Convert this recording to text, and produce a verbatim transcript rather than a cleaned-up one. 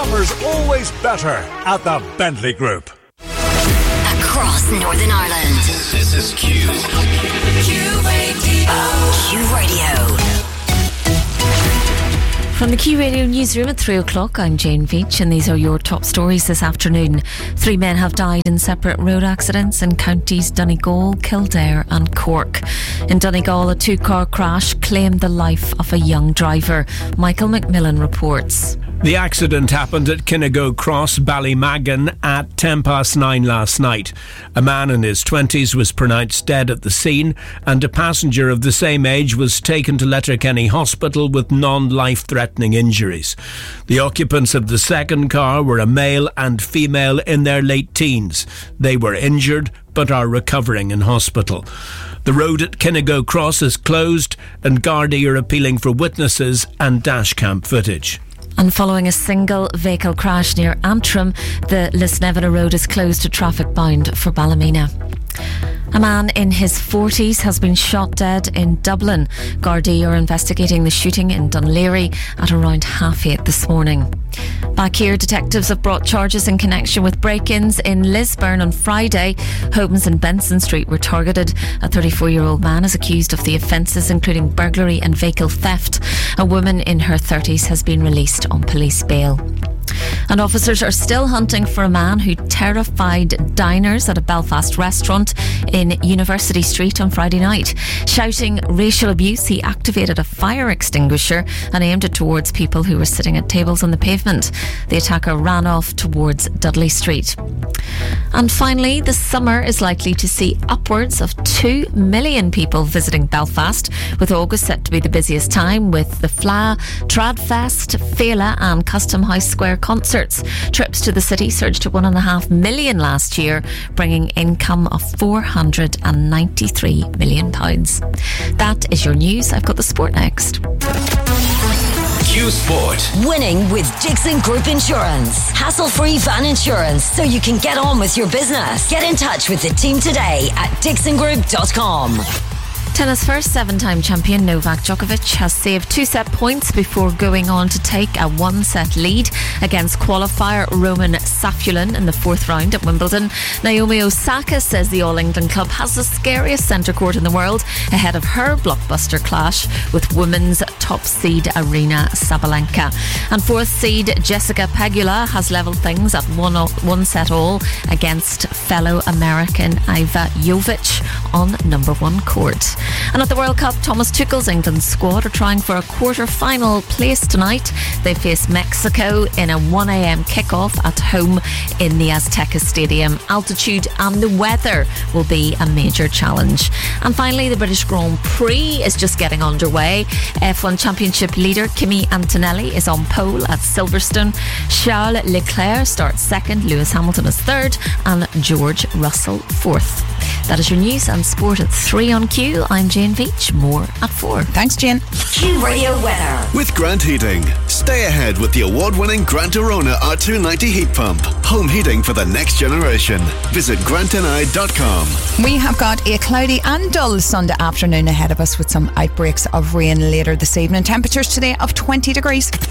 Summer's always better at the Bentley Group. Across Northern Ireland. This is Q. Q Radio. Q Radio. From the Q Radio newsroom at three o'clock, I'm Jane Veach, and these are your top stories this afternoon. Three men have died in separate road accidents in counties Donegal, Kildare and Cork. In Donegal, a two-car crash claimed the life of a young driver. Michael McMillan reports. The accident happened at Kinnago Cross, Ballymagan, at ten past nine last night. A man in his twenties was pronounced dead at the scene, and a passenger of the same age was taken to Letterkenny Hospital with non-life-threatening injuries. The occupants of the second car were a male and female in their late teens. They were injured but are recovering in hospital. The road at Kinnago Cross is closed, and Gardaí are appealing for witnesses and dashcam footage. And following a single vehicle crash near Antrim, the Lisnevina Road is closed to traffic bound for Ballymena. A man in his forties has been shot dead in Dublin. Gardaí are investigating the shooting in Dunleary at around half eight this morning. Back here, detectives have brought charges in connection with break-ins in Lisburn on Friday. Homes in Benson Street were targeted. A thirty-four-year-old man is accused of the offences, including burglary and vehicle theft. A woman in her thirties has been released on police bail. And officers are still hunting for a man who terrified diners at a Belfast restaurant in University Street on Friday night. Shouting racial abuse, he activated a fire extinguisher and aimed it towards people who were sitting at tables on the pavement. The attacker ran off towards Dudley Street. And finally, the summer is likely to see upwards of two million people visiting Belfast, with August set to be the busiest time with the F L A, Tradfest, Fela and Custom House Square concerts. Trips to the city surged to one and a half million last year, bringing income of four hundred ninety-three million pounds. That is your news. I've got the sport next. Q Sport. Winning with Dixon Group Insurance. Hassle-free van insurance so you can get on with your business. Get in touch with the team today at dixon group dot com. Tennis first, seven-time champion Novak Djokovic has saved two set points before going on to take a one-set lead against qualifier Roman Safulin in the fourth round at Wimbledon. Naomi Osaka says the All England club has the scariest centre court in the world ahead of her blockbuster clash with women's top seed Aryna Sabalenka. And fourth seed Jessica Pegula has levelled things at one, one set all against fellow American Iva Jovic on number one court. And at the World Cup, Thomas Tuchel's England squad are trying for a quarter-final place tonight. They face Mexico in a one a.m. kickoff at home in the Azteca Stadium. Altitude and the weather will be a major challenge. And finally, the British Grand Prix is just getting underway. F one Championship leader Kimi Antonelli is on pole at Silverstone. Charles Leclerc starts second, Lewis Hamilton is third, and George Russell fourth. That is your news and sport at three on Q. I'm Jane Veach. More at four. Thanks, Jane. Q Radio weather. With Grant Heating. Stay ahead with the award-winning Grant Arona R two ninety heat pump. Home heating for the next generation. Visit grant n i dot com. We have got a cloudy and dull Sunday afternoon ahead of us with some outbreaks of rain later this evening. Temperatures today of twenty degrees.